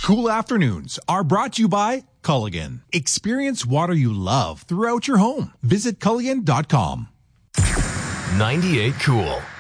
Cool afternoons are brought to you by Culligan. Experience water you love throughout your home. Visit Culligan.com. 98 Cool.